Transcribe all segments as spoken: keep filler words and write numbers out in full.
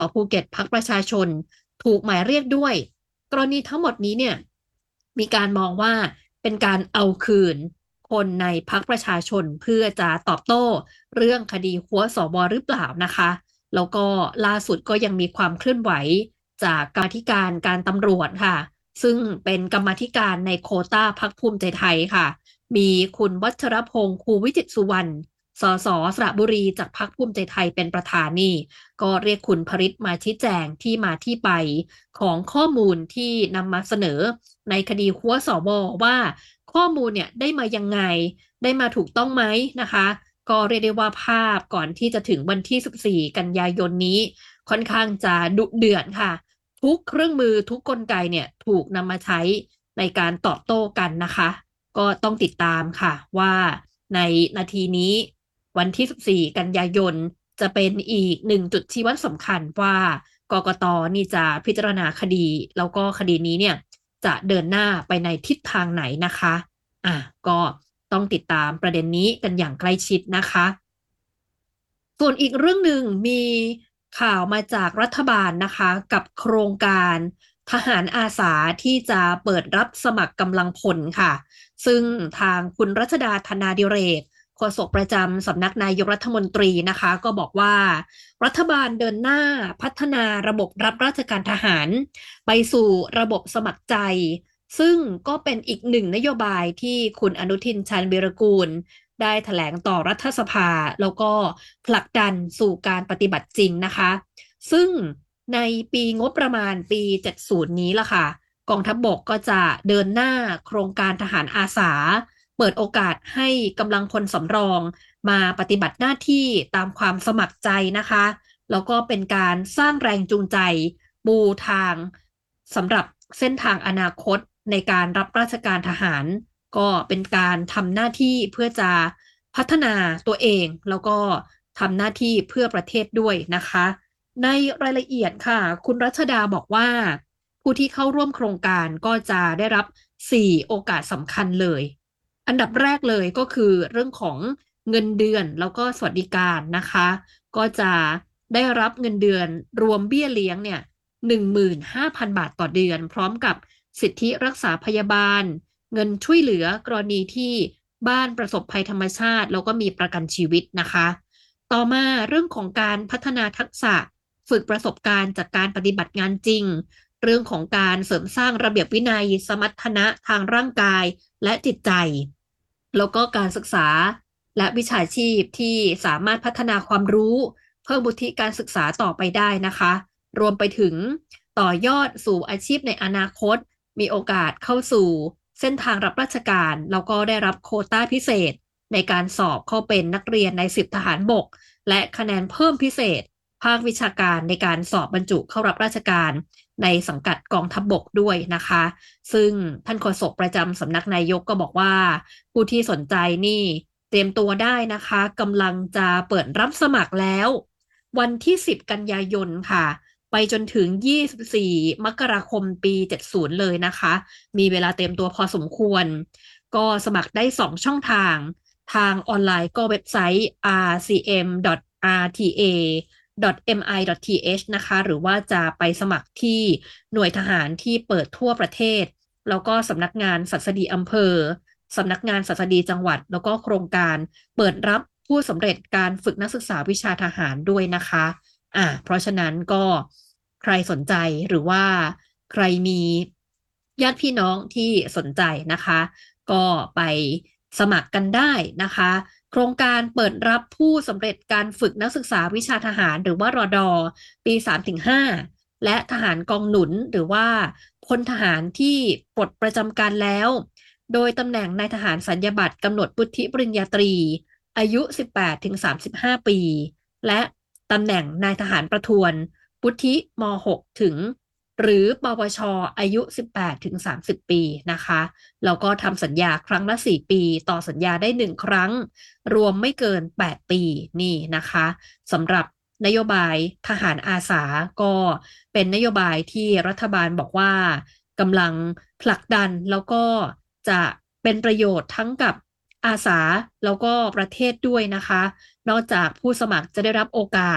ต่อภูเก็ตพรรคประชาชนถูกหมายเรียกด้วยกรณีทั้งหมดนี้เนี่ยมีการมองว่าเป็นการเอาคืนคนในพรรคประชาชนเพื่อจะตอบโต้เรื่องคดีหัวสวหรือเปล่านะคะแล้วก็ล่าสุดก็ยังมีความเคลื่อนไหวจากกรรมาธิการการตำรวจค่ะซึ่งเป็นกรรมาธิการในโควต้าพรรคภูมิใจไทยค่ะ มีคุณวัชรพงษ์คูวิจิตรสุวรรณสสสระบุรีจากพรรคภูมิใจไทยเป็นประธานนี่ก็เรียกคุณพริตมาชี้แจงที่มาที่ไปของข้อมูลที่นำมาเสนอในคดีหัวสวว่าข้อมูลเนี่ยได้มายังไงได้มาถูกต้องไหมนะคะก็เรียกได้ว่าภาพก่อนที่จะถึงวันที่สิบสี่กันยายนนี้ค่อนข้างจะดุเดือดค่ะทุกเครื่องมือทุกกลไกเนี่ยถูกนำมาใช้ในการตอบโต้กันนะคะ ก็ต้องติดตามค่ะว่าในนาทีนี้วันที่สิบสี่กันยายนจะเป็นอีกหนึ่งจุดชี้วัดสำคัญว่ากกตนี่จะพิจารณาคดีแล้วก็คดีนี้เนี่ยจะเดินหน้าไปในทิศทางไหนนะคะอ่ะก็ต้องติดตามประเด็นนี้กันอย่างใกล้ชิดนะคะ ส่วนอีกเรื่องหนึ่งมีข่าวมาจากรัฐบาลนะคะกับโครงการทหารอาสาที่จะเปิดรับสมัครกำลังพลค่ะซึ่งทางคุณรัชดาธนาดิเรกโฆษกประจำสำนักนายกรัฐมนตรีนะคะก็บอกว่ารัฐบาลเดินหน้าพัฒนาระบบรับราชการทหารไปสู่ระบบสมัครใจซึ่งก็เป็นอีกหนึ่งนโยบายที่คุณอนุทินชาญวีรกูล ได้แถลงต่อรัฐสภาแล้วก็ผลักดันสู่การปฏิบัติจริงนะคะซึ่งในปีงบประมาณปีเจ็ดสิบนี้ล่ะค่ะกองทัพบกก็จะเดินหน้าโครงการทหารอาสาเปิดโอกาสให้กำลังพลสำรองมาปฏิบัติหน้าที่ตามความสมัครใจนะคะแล้วก็เป็นการสร้างแรงจูงใจปูทางสำหรับเส้นทางอนาคตในการรับราชการทหาร ก็เป็นการทำหน้าที่เพื่อจะพัฒนาตัวเองแล้วก็ทำหน้าที่เพื่อประเทศด้วยนะคะในรายละเอียดค่ะคุณรัชดาบอกว่าผู้ที่เข้าร่วมโครงการก็จะได้รับสี่โอกาสสำคัญเลยอันดับแรกเลยก็คือเรื่องของเงินเดือนแล้วก็สวัสดิการนะคะก็จะได้รับเงินเดือนรวมเบี้ยเลี้ยงเนี่ยหนึ่งหมื่นห้าพันบาทต่อเดือนพร้อมกับสิทธิรักษาพยาบาล เงินช่วยเหลือกรณีที่บ้านประสบภัยธรรมชาติแล้วก็มีประกันชีวิตนะคะต่อมาเรื่องของการพัฒนาทักษะฝึกประสบการณ์จากการปฏิบัติงานจริงเรื่องของการเสริมสร้างระเบียบวินัยสมรรถนะทางร่างกายและจิตใจแล้วก็การศึกษาและวิชาชีพที่สามารถพัฒนาความรู้เพิ่มวุฒิการศึกษาต่อไปได้นะคะรวมไปถึงต่อยอดสู่อาชีพในอนาคตมีโอกาสเข้าสู่ เส้นทางรับราชการแล้วก็ได้รับโควต้าพิเศษในการสอบเข้าเป็นนักเรียนในสิบทหารบกและคะแนนเพิ่มพิเศษภาควิชาการในการสอบบรรจุเข้ารับราชการในสังกัดกองทัพบกด้วยนะคะซึ่งท่านโฆษกประจำสำนักนายกก็บอกว่าผู้ที่สนใจนี่เตรียมตัวได้นะคะกำลังจะเปิดรับสมัครแล้ววันที่สิบกันยายนค่ะ ไปจนถึงยี่สิบสี่มกราคมปีเจ็ดสิบเลยนะคะ มีเวลาเตรียมตัวพอสมควร ก็สมัครได้สองช่องทาง ทางออนไลน์ก็เว็บไซต์ อาร์ ซี เอ็ม ดอท อาร์ ที เอ ดอท เอ็ม ไอ ดอท ที เอช นะคะ หรือว่าจะไปสมัครที่หน่วยทหารที่เปิดทั่วประเทศ แล้วก็สำนักงานศัสดีอำเภอ สำนักงานศัสดีจังหวัด แล้วก็โครงการเปิดรับผู้สำเร็จการฝึกนักศึกษาวิชาทหารด้วยนะคะ อ่าเพราะฉะนั้นก็ใครสนใจหรือว่าใครมีญาติพี่น้องที่สนใจนะคะก็ไปสมัครกันได้นะคะโครงการเปิดรับผู้สำเร็จการฝึกนักศึกษาวิชาทหารหรือว่ารอดอปีสามถึงห้าและทหารกองหนุนหรือว่าพลทหารที่ปลดประจำการแล้วโดยตำแหน่งนายทหารสัญญาบัตรกำหนดวุฒิปริญญาตรีอายุสิบแปดถึงสามสิบห้าปีและ ตำแหน่งนายทหารประทวนวุฒิม .หก ถึงหรือปวชอายุสิบแปดถึงสามสิบปีนะคะแล้วก็ทำสัญญาครั้งละสี่ปีต่อสัญญาได้หนึ่งครั้งรวมไม่เกินแปดปีนี่นะคะสำหรับนโยบายทหารอาสาก็เป็นนโยบายที่รัฐบาลบอกว่ากำลังผลักดันแล้วก็จะเป็นประโยชน์ทั้งกับอาสาแล้วก็ประเทศด้วยนะคะ นอกจากผู้สมัครจะได้รับโอกาส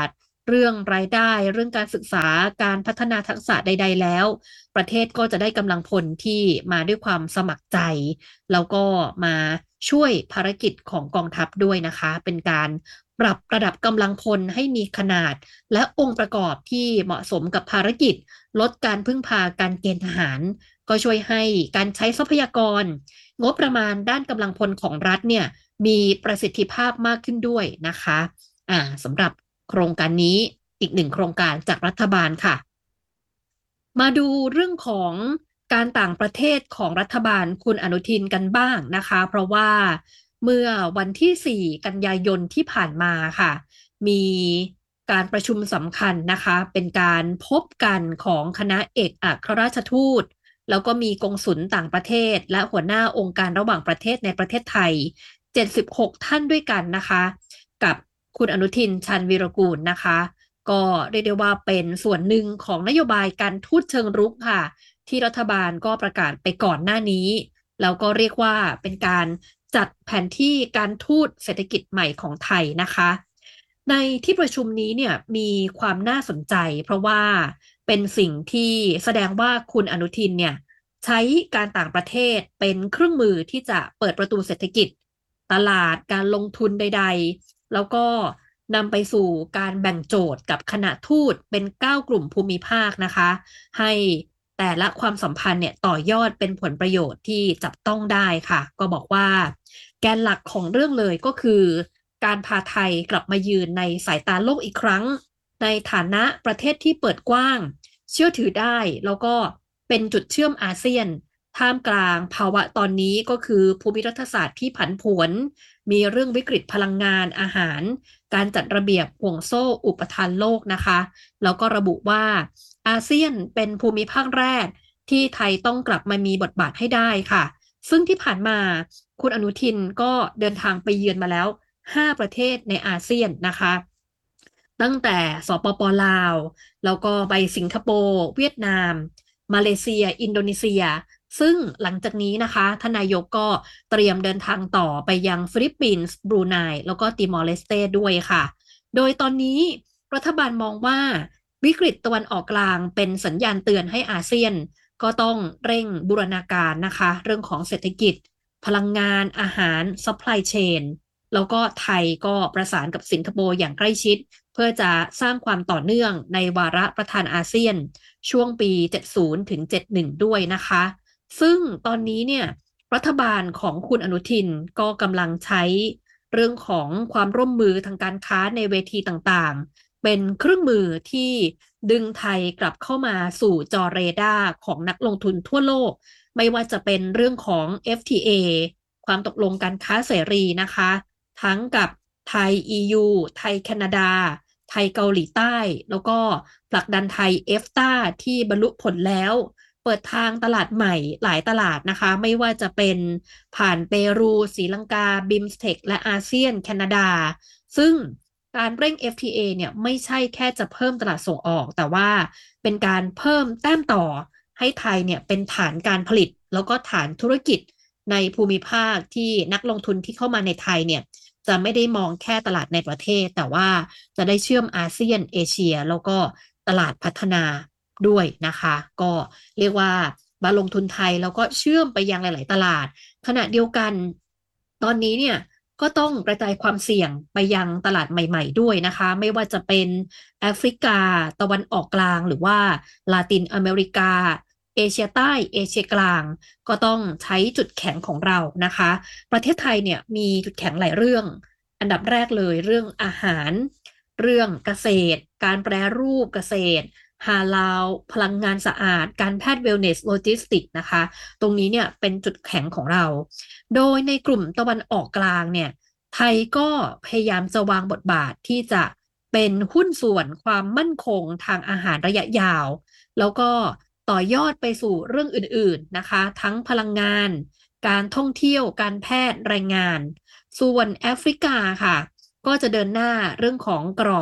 เรื่องรายได้เรื่องการศึกษาการพัฒนาทักษะใดๆแล้วประเทศก็จะได้กำลังพลที่มาด้วยความสมัครใจแล้วก็มาช่วยภารกิจของกองทัพด้วยนะคะเป็นการปรับระดับกำลังพลให้มีขนาดและองค์ประกอบที่เหมาะสมกับภารกิจลดการพึ่งพาการเกณฑ์ทหารก็ช่วยให้การใช้ทรัพยากรงบประมาณด้านกำลังพลของรัฐเนี่ยมีประสิทธิภาพมากขึ้นด้วยนะคะอ่าสำหรับโครงการนี้อีกหนึ่งโครงการจากรัฐบาลค่ะมาดูเรื่องของการต่างประเทศของรัฐบาลคุณอนุทินกันบ้างนะคะเพราะว่าเมื่อวันที่สี่กันยายนที่ผ่านมาค่ะมีการประชุมสำคัญนะคะเป็นการพบกันของคณะเอกอัครราชทูตแล้วก็มีกงสุลต่างประเทศและหัวหน้าองค์การระหว่างประเทศในประเทศไทยเจ็ดสิบหกท่านด้วยกันนะคะกับคุณอนุทินชาญวีรกูลนะคะก็เรียกได้ว่าเป็นส่วนหนึ่งของนโยบายการทูตเชิงรุกค่ะที่รัฐบาลก็ประกาศไปก่อนหน้านี้แล้วก็เรียกว่าเป็นการจัดแผนที่การทูตเศรษฐกิจใหม่ของไทยนะคะในที่ประชุมนี้เนี่ยมีความน่าสนใจเพราะว่าเป็นสิ่งที่แสดงว่าคุณอนุทินเนี่ยใช้การต่างประเทศเป็นเครื่องมือที่จะเปิดประตูเศรษฐกิจตลาดการลงทุนใดๆแล้วก็นำไปสู่การแบ่งโจทย์กับคณะทูตเป็นเก้ากลุ่มภูมิภาคนะคะให้แต่ละความสัมพันธ์เนี่ยต่อยอดเป็นผลประโยชน์ที่จับต้องได้ค่ะก็บอกว่าแกนหลักของเรื่องเลยก็คือการพาไทยกลับมายืนในสายตาโลกอีกครั้งในฐานะประเทศที่เปิดกว้างเชื่อถือได้แล้วก็เป็นจุดเชื่อมอาเซียนท่ามกลางภาวะตอนนี้ก็คือภูมิรัฐศาสตร์ที่ผันผวนมีเรื่องวิกฤตพลังงานอาหารการจัดระเบียบห่วงโซ่อุปทานโลกนะคะแล้วก็ระบุว่าอาเซียนเป็นภูมิภาคแรกที่ไทยต้องกลับมามีบทบาทให้ได้ค่ะซึ่งที่ผ่านมาคุณอนุทินก็เดินทางไปเยือนมาแล้วห้าประเทศในอาเซียนนะคะตั้งแต่สปปลาวแล้วก็ไปสิงคโปร์เวียดนามมาเลเซียอินโดนีเซียซึ่งหลังจากนี้นะคะทานนายกก็เตรียมเดินทางต่อไปยังฟิลิปปินส์บรูไนแล้วก็ติมอร์เลสเตด้วยค่ะโดยตอนนี้รัฐบาลมองว่าวิกฤตตะวันออกกลางเป็นสัญญาณเตือนให้อาเซียนก็ต้องเร่งบูรณาการนะคะเรื่องของเศรษฐกิจพลังงานอาหารซัพพลายเชนแล้วก็ไทยก็ประสานกับสิงคโปร์อย่างใกล้ชิดเพื่อจะสร้างความต่อเนื่องในวาระประธานอาเซียนช่วงปีเจ็ดสิบถึงเจ็ดสิบเอ็ดด้วยนะคะซึ่งตอนนี้เนี่ยรัฐบาลของคุณอนุทินก็กำลังใช้เรื่องของความร่วมมือทางการค้าในเวทีต่างๆเป็นเครื่องมือที่ดึงไทยกลับเข้ามาสู่จอเรดาร์ของนักลงทุนทั่วโลกไม่ว่าจะเป็นเรื่องของ เอฟ ที เอ ความตกลงการค้าเสรีนะคะทั้งกับไทย อี ยู ไทยแคนาดาไทยเกาหลีใต้ แล้วก็ผลักดันไทย เอฟ ที เอ ที่บรรลุผลแล้ว เปิดทางตลาดใหม่หลายตลาดนะคะ ไม่ว่าจะเป็นผ่านเปรูศรีลังกาบิมสเทคและอาเซียนแคนาดา ซึ่งการเร่ง เอฟ ที เอ เนี่ยไม่ใช่แค่จะเพิ่มตลาดส่งออก แต่ว่าเป็นการเพิ่มแต้มต่อให้ไทยเนี่ยเป็นฐานการผลิต แล้วก็ฐานธุรกิจในภูมิภาคที่นักลงทุนที่เข้ามาในไทยเนี่ยจะไม่ได้มองแค่ตลาดในประเทศแต่ว่าจะได้เชื่อมอาเซียนเอเชียแล้วก็ตลาดพัฒนาด้วยนะคะก็เรียกว่ามาลงทุนไทยแล้วก็เชื่อมไปยังหลายๆตลาดขณะเดียวกันตอนนี้เนี่ยก็ต้องกระจายความเสี่ยงไปยังตลาดใหม่ๆด้วยนะคะไม่ว่าจะเป็นแอฟริกาตะวันออกกลางหรือว่าลาตินอเมริกาเอเชียใต้เอเชียกลางก็ต้องใช้จุดแข็งของเรานะคะประเทศไทยเนี่ยมีจุดแข็งหลายเรื่องอันดับแรกเลยเรื่องอาหารเรื่องเกษตรการแปรรูปเกษตรฮาลาลพลังงานสะอาดการแพทย์เวลเนสโลจิสติกนะคะตรงนี้เนี่ยเป็นจุดแข็งของเราโดยในกลุ่มตะวันออกกลางเนี่ยไทยก็พยายามจะวางบทบาทที่จะเป็นหุ้นส่วนความมั่นคงทางอาหารระยะยาวแล้วก็ต่อยอดไปสู่เรื่องอื่นๆนะคะทั้งพลังงานการท่องเที่ยวการแพทย์แรงงานส่วนแอฟริกาค่ะก็จะเดินหน้าเรื่องของกรอบ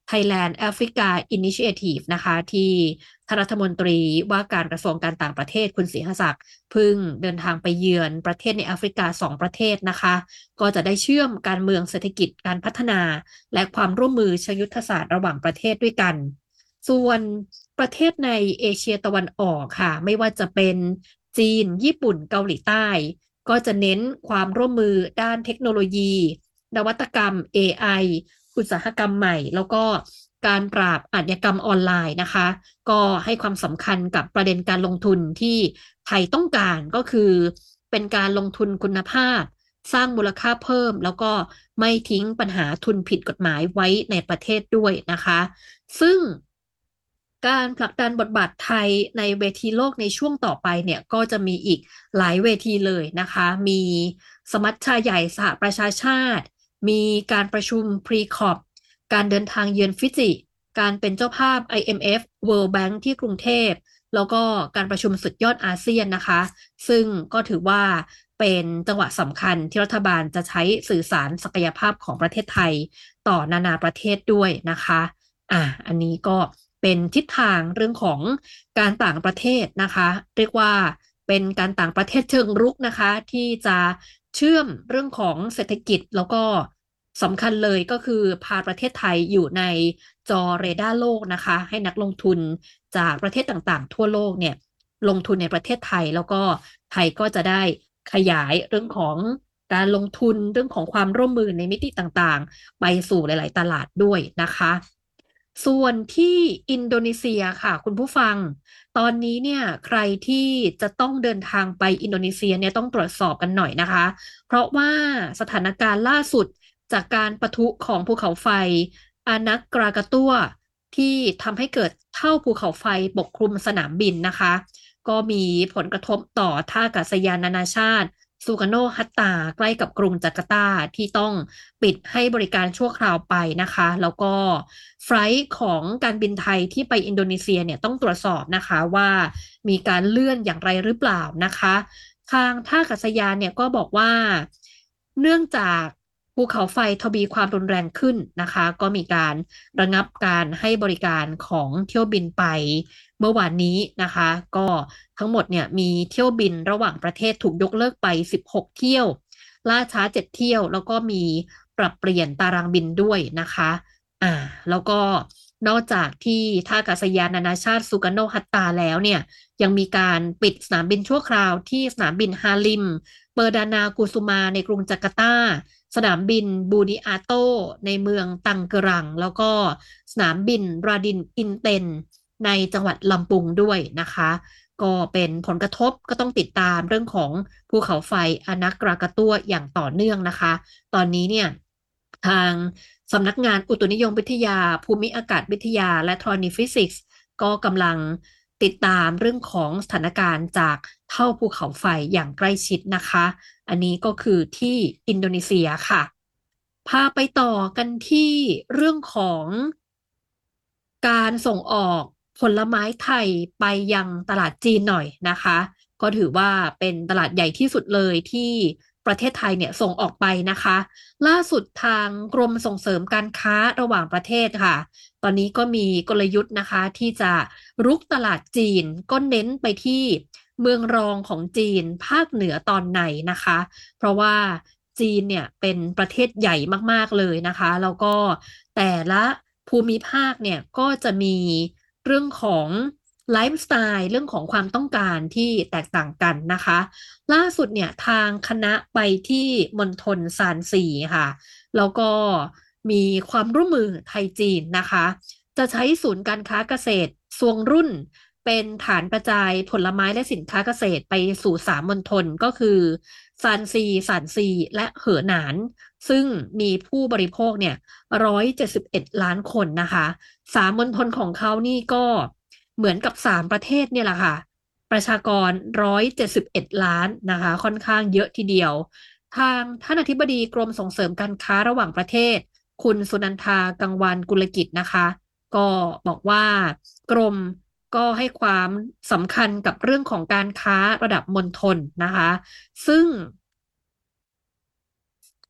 Thailand Africa Initiative นะคะที่ท่านรัฐมนตรีว่าการกระทรวงการต่างประเทศคุณศรีหศักดิ์เพิ่งเดินทางไปเยือนประเทศในแอฟริกาสองประเทศนะคะก็จะได้เชื่อมการเมืองเศรษฐกิจการพัฒนาและความร่วมมือเชิงยุทธศาสตร์ระหว่างประเทศด้วยกันส่วนประเทศในเอเชียตะวันออกค่ะไม่ว่าจะเป็นจีนญี่ปุ่นเกาหลีใต้ก็จะเน้นความร่วมมือด้านเทคโนโลยีนวัตกรรม เอ ไอ อุตสาหกรรมใหม่แล้วก็การปราบอาชญากรรมออนไลน์นะคะก็ให้ความสำคัญกับประเด็นการลงทุนที่ไทยต้องการก็คือเป็นการลงทุนคุณภาพสร้างมูลค่าเพิ่มแล้วก็ไม่ทิ้งปัญหาทุนผิดกฎหมายไว้ในประเทศด้วยนะคะซึ่งการผลักดันบทบาทไทยในเวทีโลกในช่วงต่อไปเนี่ยก็จะมีอีกหลายเวทีเลยนะคะมีสมัชชาใหญ่สหประชาชาติมีการประชุม พรี คอ พี การเดินทางเยือนฟิจิการเป็นเจ้าภาพ ไอ เอ็ม เอฟ World Bank ที่กรุงเทพแล้วก็การประชุมสุดยอดอาเซียนนะคะซึ่งก็ถือว่าเป็นจังหวะสำคัญที่รัฐบาลจะใช้สื่อสารศักยภาพของประเทศไทยต่อนานาประเทศด้วยนะคะอ่ะอันนี้ก็เป็นทิศทางเรื่องของการต่างประเทศนะคะเรียกว่าเป็นการต่างประเทศเชิงรุกนะคะที่จะเชื่อมเรื่องของเศรษฐกิจแล้วก็สำคัญเลยก็คือพาประเทศไทยอยู่ในจอเรดาร์โลกนะคะให้นักลงทุนจากประเทศต่างๆทั่วโลกเนี่ยลงทุนในประเทศไทยแล้วก็ไทยก็จะได้ขยายเรื่องของการลงทุนเรื่องของความร่วมมือในมิติต่างๆไปสู่หลายๆตลาดด้วยนะคะส่วนที่อินโดนีเซียค่ะคุณผู้ฟังตอนนี้เนี่ยใครที่จะต้องเดินทางไปอินโดนีเซียเนี่ยต้องตรวจสอบกันหน่อยนะคะเพราะว่าสถานการณ์ล่าสุดจากการปะทุของภูเขาไฟอานักกรากาตัวที่ทำให้เกิดเท่าภูเขาไฟปกคลุมสนามบินนะคะก็มีผลกระทบต่อท่าอากาศยานนานาชาติซูการโนฮัตตาใกล้กับกรุงจาการ์ตาที่ต้องปิดให้บริการชั่วคราวไปนะคะแล้วก็ไฟลท์ของการบินไทยที่ไปอินโดนีเซียเนี่ยต้องตรวจสอบนะคะว่ามีการเลื่อนอย่างไรหรือเปล่านะคะทางท่าอากาศยานเนี่ยก็บอกว่าเนื่องจากภูเขาไฟทวีความรุนแรงขึ้นนะคะก็มีการระงับการให้บริการของเที่ยวบินไปเมื่อวานนี้นะคะก็ทั้งหมดเนี่ยมีเที่ยวบินระหว่างประเทศถูกยกเลิกไปสิบหกเที่ยวล่าช้าเจ็ดเที่ยวแล้วก็มีปรับเปลี่ยนตารางบินด้วยนะคะอ่าแล้วก็นอกจากที่ท่าอากาศยานนานาชาติซูการโนฮัตตาแล้วเนี่ยยังมีการปิดสนามบินชั่วคราวที่สนามบินฮาลิมเปอร์ดานากุสุมาในกรุงจาการ์ตาสนามบินบูดิอาโตในเมืองตังเกรังแล้วก็สนามบินราดินอินเตนในจังหวัดลำปุงด้วยนะคะก็เป็นผลกระทบก็ต้องติดตามเรื่องของภูเขาไฟอานักกรากาตัวอย่างต่อเนื่องนะคะตอนนี้เนี่ยทางสำนักงานอุตุนิยมวิทยาภูมิอากาศวิทยาและธรณีฟิสิกส์ก็กำลังติดตามเรื่องของสถานการณ์จากเท่าภูเขาไฟอย่างใกล้ชิดนะคะอันนี้ก็คือที่อินโดนีเซียค่ะพาไปต่อกันที่เรื่องของการส่งออกผลไม้ไทยไปยังตลาดจีนหน่อยนะคะก็ถือว่าเป็นตลาดใหญ่ที่สุดเลยที่ประเทศไทยเนี่ยส่งออกไปนะคะล่าสุดทางกรมส่งเสริมการค้าระหว่างประเทศค่ะตอนนี้ก็มีกลยุทธ์นะคะที่จะรุกตลาดจีนก็เน้นไปที่เมืองรองของจีนภาคเหนือตอนในนะคะเพราะว่าจีนเนี่ยเป็นประเทศใหญ่มากๆเลยนะคะแล้วก็แต่ละภูมิภาคเนี่ยก็จะมีเรื่องของไลฟ์สไตล์เรื่องของความต้องการที่แตกต่างกันนะคะล่าสุดเนี่ยทางคณะไปที่มณฑลซานซีค่ะแล้วก็มีความร่วมมือไทยจีนนะคะจะใช้ศูนย์การค้าเกษตรซวงรุ่นเป็นฐานกระจายผลไม้และสินค้าเกษตรไปสู่สามมณฑลก็คือซานซีซานซีและเหอหนานซึ่งมีผู้บริโภคเนี่ยร้อยเจ็ดสิบเอ็ดล้านคนนะคะสามมณฑลของเขานี่ก็เหมือนกับสามประเทศเนี่ยแหละค่ะประชากรร้อยเจ็ดสิบเอ็ดล้านนะคะค่อนข้างเยอะทีเดียวทางท่านอธิบดีกรมส่งเสริมการค้าระหว่างประเทศคุณสุนันทากังวานกุลกิจนะคะก็บอกว่ากรมก็ให้ความสำคัญกับเรื่องของการค้าระดับมณฑลนะคะซึ่ง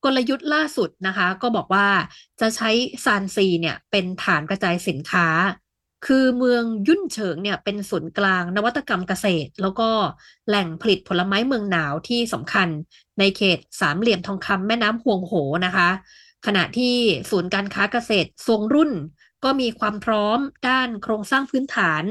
กลยุทธ์ล่าสุดนะคะก็บอกว่าจะใช้ซานซีเนี่ยเป็นฐานกระจายสินค้าคือเมืองยุ่นเฉิงเนี่ยเป็นศูนย์กลางนวัตกรรมเกษตรแล้วก็แหล่งผลิตผลไม้เมืองหนาวที่สำคัญในเขตสามเหลี่ยมทองคำแม่น้ำฮวงโหนะคะขณะที่ศูนย์การค้าเกษตรทรงรุ่นก็มีความพร้อมด้านโครงสร้างพื้นฐาน